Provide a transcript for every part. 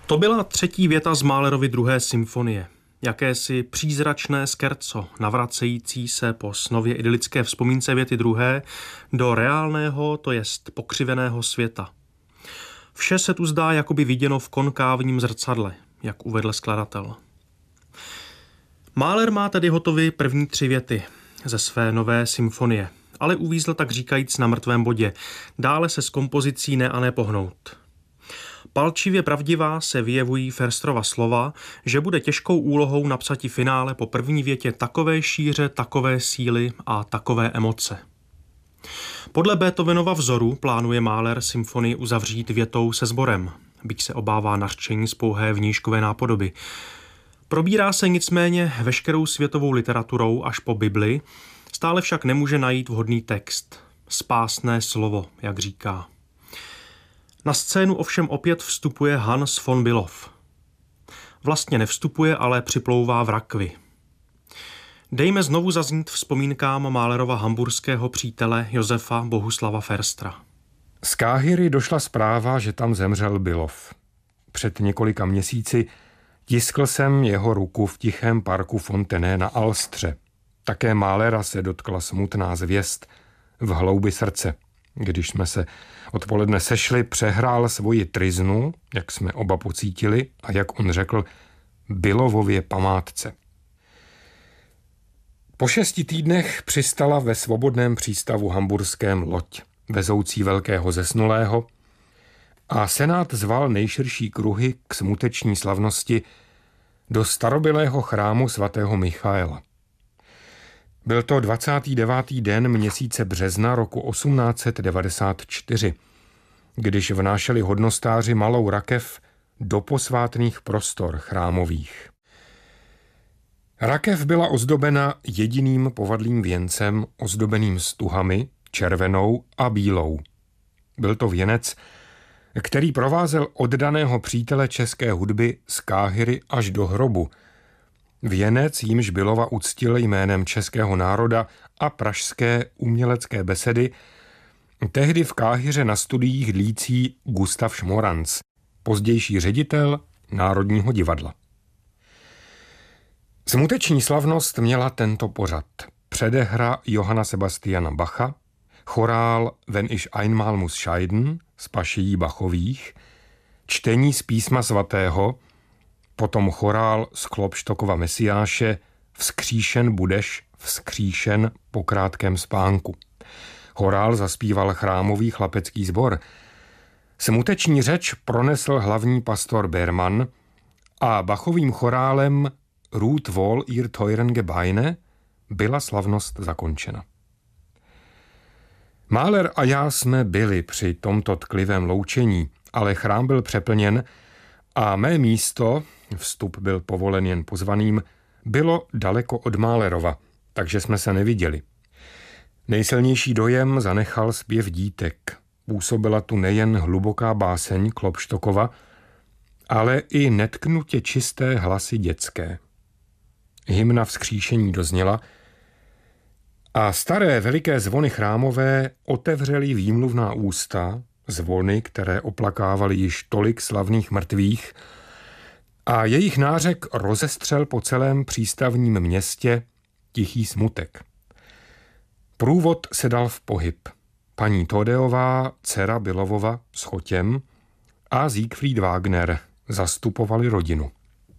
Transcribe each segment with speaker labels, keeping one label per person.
Speaker 1: To byla třetí věta z Mahlerovy druhé symfonie. Jakési přízračné skerco, navracející se po snově idylické vzpomínce věty druhé do reálného, to jest pokřiveného světa. Vše se tu zdá jakoby viděno v konkávním zrcadle, jak uvedl skladatel. Mahler má tedy hotovy první 3 věty ze své nové symfonie, ale uvízl tak říkajíc na mrtvém bodě. Dále se s kompozicí ne a ne pohnout. Palčivě pravdivá se vyjevují Försterova slova, že bude těžkou úlohou napsati finále po první větě takové šíře, takové síly a takové emoce. Podle Beethovenova vzoru plánuje Mahler symfonii uzavřít větou se sborem, byť se obává nařčení z pouhé vnížkové nápodoby. Probírá se nicméně veškerou světovou literaturou až po Bibli, stále však nemůže najít vhodný text. Spásné slovo, jak říká. Na scénu ovšem opět vstupuje Hans von Bülow. Vlastně nevstupuje, ale připlouvá v rakvi. Dejme znovu zaznít vzpomínkám Mahlerova hamburského přítele Josefa Bohuslava Förstera.
Speaker 2: Z Káhiry došla zpráva, že tam zemřel Bülow. Před několika měsíci tiskl jsem jeho ruku v tichém parku Fontenay na Alstře. Také Mahlera se dotkla smutná zvěst v hloubi srdce. Když jsme se odpoledne sešli, přehrál svoji tryznu, jak jsme oba pocítili a jak on řekl, Bülowově památce. Po 6 týdnech přistala ve svobodném přístavu hamburském loď, vezoucí velkého zesnulého, a senát zval nejširší kruhy k smuteční slavnosti do starobylého chrámu svatého Michaela. Byl to 29. den měsíce března roku 1894, když vnášeli hodnostáři malou rakev do posvátných prostor chrámových. Rakev byla ozdobena jediným povadlým věncem ozdobeným stuhami, červenou a bílou. Byl to věnec, který provázel oddaného přítele české hudby z Káhiry až do hrobu. Věnec, jímž Bülowa uctil jménem českého národa a pražské umělecké besedy, tehdy v Káhiře na studiích dlící Gustav Šmoranc, pozdější ředitel Národního divadla. Smuteční slavnost měla tento pořad. Předehra Johanna Sebastiana Bacha, chorál Wenn ich einmal muss scheiden z pašií Bachových, čtení z písma svatého, potom chorál z Klopštokova Mesiáše Vzkříšen budeš, vzkříšen po krátkém spánku. Chorál zaspíval chrámový chlapecký sbor. Smuteční řeč pronesl hlavní pastor Berman a Bachovým chorálem Ruht wohl ihr teuren Gebeine byla slavnost zakončena. Mahler a já jsme byli při tomto tklivém loučení, ale chrám byl přeplněn a mé místo, vstup byl povolen jen pozvaným, bylo daleko od Mahlerova, takže jsme se neviděli. Nejsilnější dojem zanechal zpěv dítek. Působila tu nejen hluboká báseň Klopštokova, ale i netknutě čisté hlasy dětské. Hymna Vzkříšení dozněla a staré veliké zvony chrámové otevřely výmluvná ústa, zvony, které oplakávaly již tolik slavných mrtvých, a jejich nářek rozestřel po celém přístavním městě tichý smutek. Průvod se dal v pohyb. Paní Todeová, dcera Bülowova s chotěm a Siegfried Wagner zastupovali rodinu.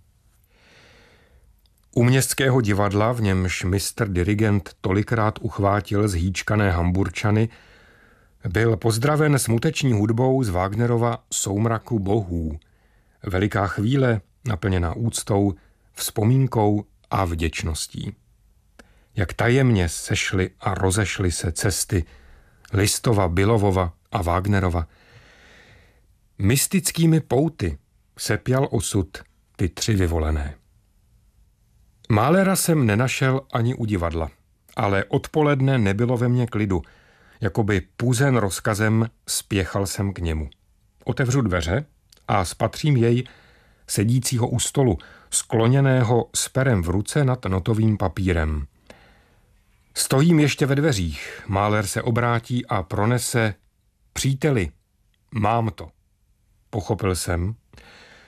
Speaker 2: U městského divadla, v němž mistr dirigent tolikrát uchvátil zhýčkané Hamburčany, byl pozdraven smuteční hudbou z Wagnerova Soumraku bohů. Veliká chvíle naplněná úctou, vzpomínkou a vděčností. Jak tajemně sešly a rozešly se cesty Lisztova, Bülowova a Wagnerova. Mystickými pouty sepjal osud ty 3 vyvolené. Mahlera jsem nenašel ani u divadla, ale odpoledne nebylo ve mně klidu. Jakoby půzen rozkazem spěchal jsem k němu. Otevřu dveře a spatřím jej sedícího u stolu, skloněného s perem v ruce nad notovým papírem. Stojím ještě ve dveřích, Mahler se obrátí a pronese: Příteli, mám to. Pochopil jsem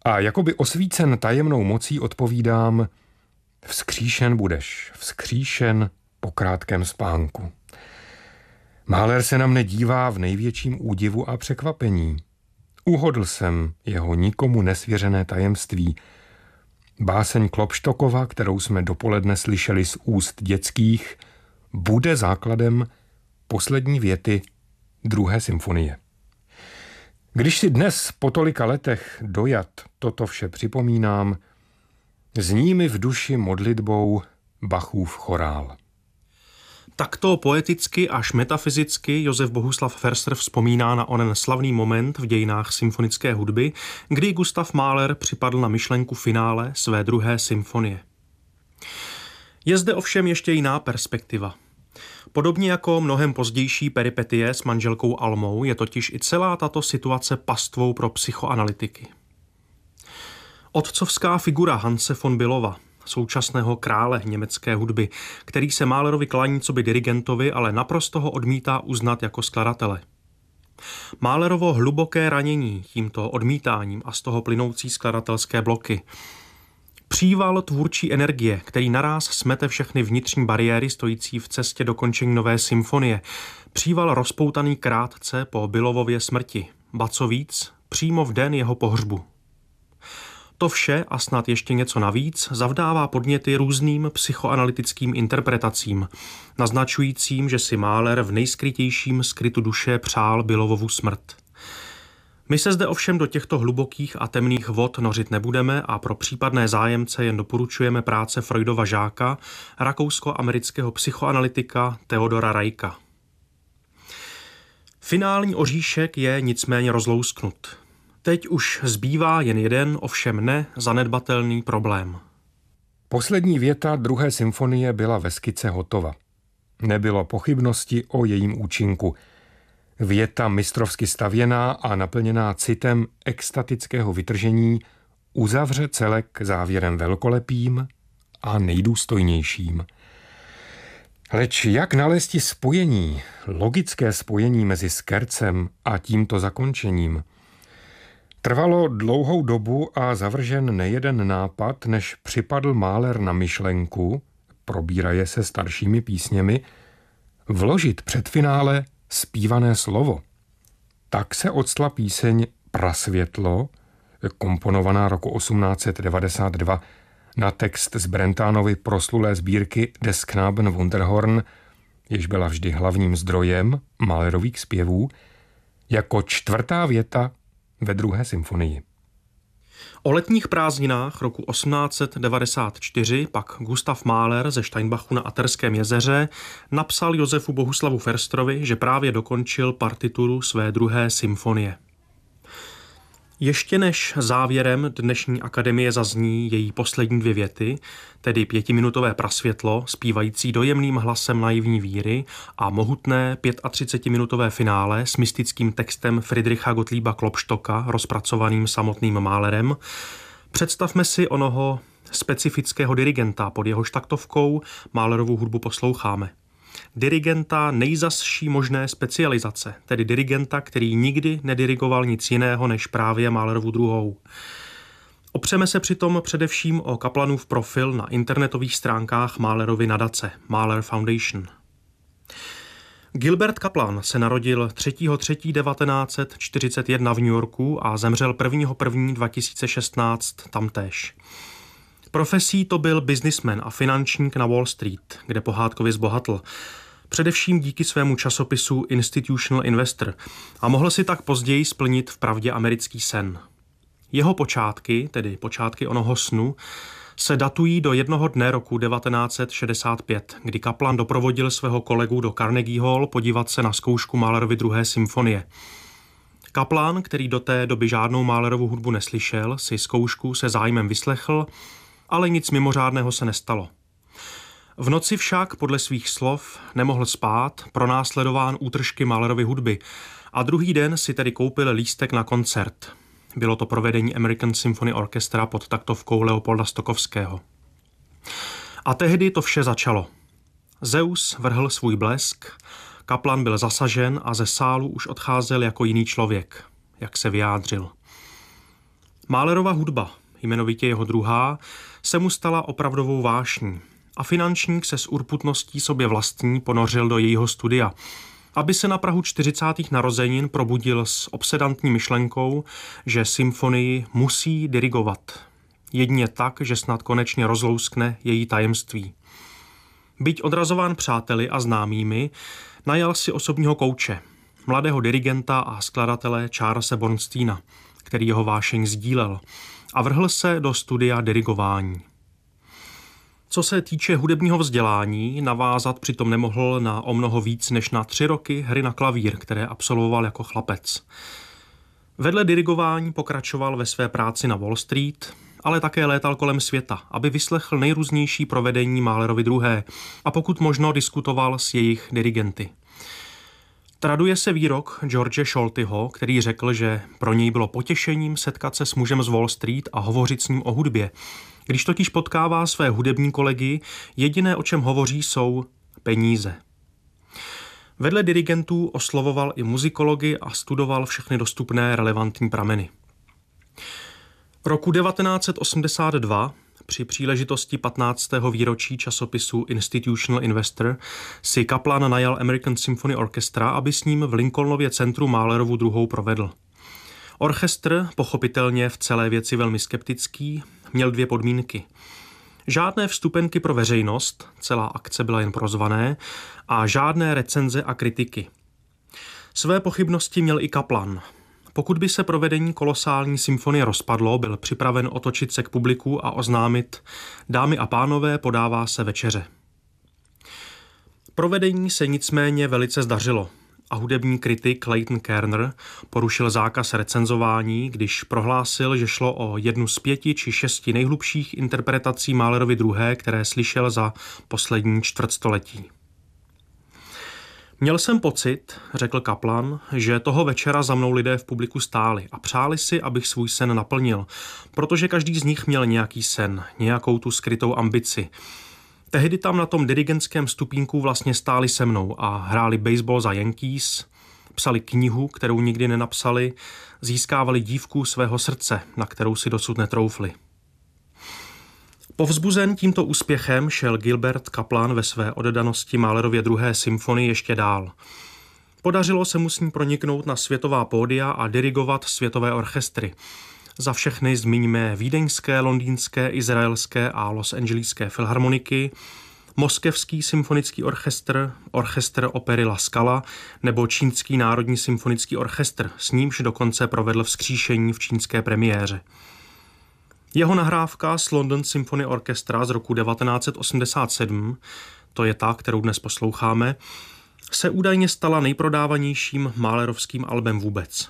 Speaker 2: A jakoby osvícen tajemnou mocí odpovídám: vzkříšen budeš, vzkříšen po krátkém spánku. Mahler se na mne dívá v největším údivu a překvapení. Uhodl jsem jeho nikomu nesvěřené tajemství. Báseň Klopštokova, kterou jsme dopoledne slyšeli z úst dětských, bude základem poslední věty 2. symfonie. Když si dnes po tolika letech dojat toto vše připomínám, zní mi v duši modlitbou Bachův chorál.
Speaker 1: Takto poeticky až metafyzicky Josef Bohuslav Förster vzpomíná na onen slavný moment v dějinách symfonické hudby, kdy Gustav Mahler připadl na myšlenku finále své 2. symfonie. Je zde ovšem ještě jiná perspektiva. Podobně jako mnohem pozdější peripetie s manželkou Almou je totiž i celá tato situace pastvou pro psychoanalytiky. Otcovská figura Hanse von Billova, současného krále německé hudby, který se Mahlerovi klaní coby dirigentovi, ale naprosto ho odmítá uznat jako skladatele. Mahlerovo hluboké ranění tímto odmítáním a z toho plynoucí skladatelské bloky. Příval tvůrčí energie, který naráz smete všechny vnitřní bariéry stojící v cestě dokončení nové symfonie. Příval rozpoutaný krátce po Billovově smrti, ba co víc, přímo v den jeho pohřbu. To vše a snad ještě něco navíc zavdává podněty různým psychoanalytickým interpretacím, naznačujícím, že si Mahler v nejskrytějším skrytu duše přál Billovovu smrt. My se zde ovšem do těchto hlubokých a temných vod nořit nebudeme a pro případné zájemce jen doporučujeme práce Freudova žáka, rakousko-amerického psychoanalytika Theodora Reicha. Finální oříšek je nicméně rozlousknut. Teď už zbývá jen jeden, ovšem ne zanedbatelný problém.
Speaker 2: Poslední věta 2. symfonie byla ve skice hotova. Nebylo pochybnosti o jejím účinku. Věta mistrovsky stavěná a naplněná citem extatického vytržení uzavře celek závěrem velkolepým a nejdůstojnějším. Leč jak nalézt spojení, logické spojení mezi skercem a tímto zakončením? Trvalo dlouhou dobu a zavržen nejeden nápad, než připadl Mahler na myšlenku, probíraje se staršími písněmi, vložit před finále zpívané slovo. Tak se octla píseň Prasvětlo, komponovaná roku 1892 na text z Brentánovy proslulé sbírky Des Knaben Wunderhorn, jež byla vždy hlavním zdrojem Mahlerových zpěvů, jako 4. věta ve 2. symfonii.
Speaker 1: O letních prázdninách roku 1894 pak Gustav Mahler ze Steinbachu na Aterském jezeře napsal Josefu Bohuslavu Försterovi, že právě dokončil partituru své 2. symfonie. Ještě než závěrem dnešní akademie zazní její poslední 2 věty, tedy 5minutové Prasvětlo, zpívající dojemným hlasem naivní víry a mohutné 35minutové finále s mystickým textem Friedricha Gottlieba Klopštocka, rozpracovaným samotným Mahlerem, představme si onoho specifického dirigenta, pod jehož taktovkou Mahlerovu hudbu posloucháme. Dirigenta nejzazší možné specializace, tedy dirigenta, který nikdy nedirigoval nic jiného než právě Mahlerovu 2. Opřeme se přitom především o Kaplanův profil na internetových stránkách Mahlerovy nadace Mahler Foundation. Gilbert Kaplan se narodil 3.3.1941 v New Yorku a zemřel 1.1.2016 tamtéž. Profesí to byl businessman a finančník na Wall Street, kde pohádkově zbohatl. Především díky svému časopisu Institutional Investor a mohl si tak později splnit vpravdě americký sen. Jeho počátky, tedy počátky onoho snu, se datují do jednoho dne roku 1965, kdy Kaplan doprovodil svého kolegu do Carnegie Hall podívat se na zkoušku Mahlerovy 2. symfonie. Kaplan, který do té doby žádnou Mahlerovu hudbu neslyšel, si zkoušku se zájmem vyslechl, ale nic mimořádného se nestalo. V noci však podle svých slov nemohl spát, pronásledován útržky Mahlerovy hudby a druhý den si tedy koupil lístek na koncert. Bylo to provedení American Symphony Orchestra pod taktovkou Leopolda Stokowského. A tehdy to vše začalo. Zeus vrhl svůj blesk, Kaplan byl zasažen a ze sálu už odcházel jako jiný člověk, jak se vyjádřil. Mahlerova hudba, jmenovitě jeho druhá, se mu stala opravdovou vášní a finančník se s urputností sobě vlastní ponořil do jejího studia, aby se na prahu 40. narozenin probudil s obsedantní myšlenkou, že symfonii musí dirigovat. Jedině tak, že snad konečně rozlouskne její tajemství. Byť odrazován přáteli a známými, najal si osobního kouče, mladého dirigenta a skladatele Charlese Bernsteina, který jeho vášeň sdílel, a vrhl se do studia dirigování. Co se týče hudebního vzdělání, navázat přitom nemohl na o mnoho víc než na 3 roky hry na klavír, které absolvoval jako chlapec. Vedle dirigování pokračoval ve své práci na Wall Street, ale také létal kolem světa, aby vyslechl nejrůznější provedení Mahlerovy druhé a pokud možno diskutoval s jejich dirigenty. Traduje se výrok George Scholtyho, který řekl, že pro něj bylo potěšením setkat se s mužem z Wall Street a hovořit s ním o hudbě. Když totiž potkává své hudební kolegy, jediné, o čem hovoří, jsou peníze. Vedle dirigentů oslovoval i muzikology a studoval všechny dostupné relevantní prameny. Roku 1982 při příležitosti 15. výročí časopisu Institutional Investor si Kaplan najal American Symphony Orchestra, aby s ním v Lincolnově centru Mahlerovu druhou provedl. Orchestr, pochopitelně v celé věci velmi skeptický, měl 2 podmínky. Žádné vstupenky pro veřejnost, celá akce byla jen pro zvané, a žádné recenze a kritiky. Své pochybnosti měl i Kaplan. Pokud by se provedení kolosální symfonie rozpadlo, byl připraven otočit se k publiku a oznámit: dámy a pánové, podává se večeře. Provedení se nicméně velice zdařilo a hudební kritik Clayton Kerner porušil zákaz recenzování, když prohlásil, že šlo o jednu z 5 či 6 nejhlubších interpretací Mahlerovy druhé, které slyšel za poslední čtvrtstoletí. Měl jsem pocit, řekl Kaplan, že toho večera za mnou lidé v publiku stáli a přáli si, abych svůj sen naplnil, protože každý z nich měl nějaký sen, nějakou tu skrytou ambici. Tehdy tam na tom dirigentském stupínku vlastně stáli se mnou a hráli baseball za Yankees, psali knihu, kterou nikdy nenapsali, získávali dívku svého srdce, na kterou si dosud netroufli. Povzbuzen tímto úspěchem šel Gilbert Kaplan ve své oddanosti Mahlerově druhé symfonii ještě dál. Podařilo se mu s ní proniknout na světová pódia a dirigovat světové orchestry. Za všechny zmiňme vídeňské, londýnské, izraelské a losangelské filharmoniky, Moskevský symfonický orchestr, orchestr opery La Scala nebo Čínský národní symfonický orchestr, s nímž dokonce provedl vzkříšení v čínské premiéře. Jeho nahrávka z London Symphony Orchestra z roku 1987, to je ta, kterou dnes posloucháme, se údajně stala nejprodávanějším mahlerovským albem vůbec.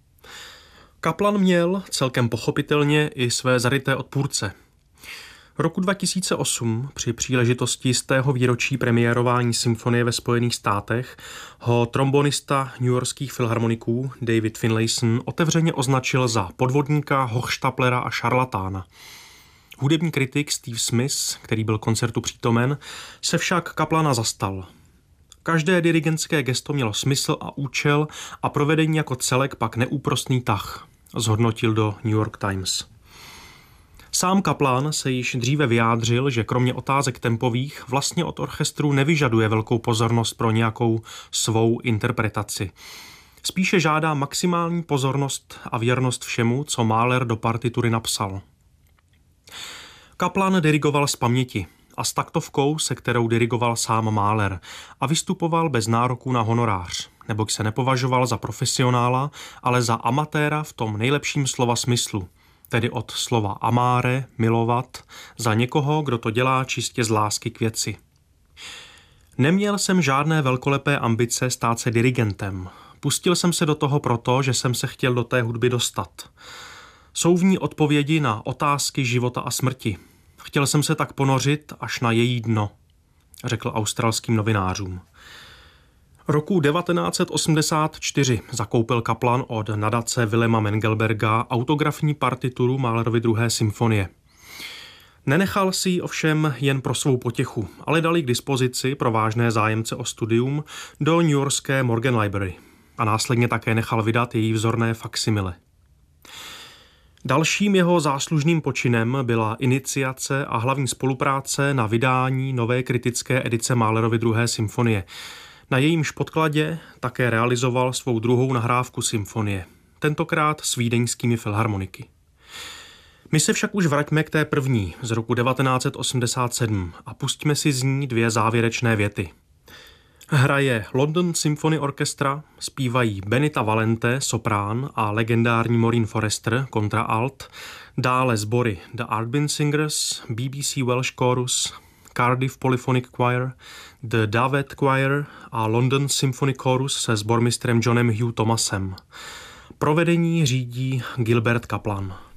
Speaker 1: Kaplan měl celkem pochopitelně i své zaryté odpůrce. Roku 2008 při příležitosti 100. výročí premiérování symfonie ve Spojených státech ho trombonista newyorských filharmoniků David Finlayson otevřeně označil za podvodníka, hochštaplera a šarlatána. Hudební kritik Steve Smith, který byl koncertu přítomen, se však Kaplana zastal. Každé dirigentské gesto mělo smysl a účel a provedení jako celek pak neúprosný tah, zhodnotil do New York Times. Sám Kaplan se již dříve vyjádřil, že kromě otázek tempových vlastně od orchestru nevyžaduje velkou pozornost pro nějakou svou interpretaci. Spíše žádá maximální pozornost a věrnost všemu, co Mahler do partitury napsal. Kaplan dirigoval z paměti a s taktovkou, se kterou dirigoval sám Mahler, a vystupoval bez nároku na honorář, neboť se nepovažoval za profesionála, ale za amatéra v tom nejlepším slova smyslu, tedy od slova amare, milovat, za někoho, kdo to dělá čistě z lásky k věci. Neměl jsem žádné velkolepé ambice stát se dirigentem. Pustil jsem se do toho proto, že jsem se chtěl do té hudby dostat. Jsou v ní odpovědi na otázky života a smrti. Chtěl jsem se tak ponořit až na její dno, řekl australským novinářům. Roku 1984 zakoupil Kaplan od nadace Wilhelma Mengelberga autografní partituru Mahlerovy druhé symfonie. Nenechal si ji ovšem jen pro svou potěchu, ale dal ji k dispozici pro vážné zájemce o studium do newyorské Morgan Library a následně také nechal vydat její vzorné faksimile. Dalším jeho záslužným počinem byla iniciace a hlavní spolupráce na vydání nové kritické edice Mahlerovy 2. symfonie. Na jejímž podkladě také realizoval svou druhou nahrávku symfonie, tentokrát s vídeňskými filharmoniky. My se však už vraťme k té první z roku 1987 a pustíme si z ní 2 závěrečné věty. Hraje London Symphony Orchestra, zpívají Benita Valente, soprán a legendární Maureen Forrester, kontraalt, dále sbory The Ardbin Singers, BBC Welsh Chorus, Cardiff Polyphonic Choir, The Davet Choir a London Symphony Chorus se sbormistrem Johnem Hugh Thomasem. Provedení řídí Gilbert Kaplan.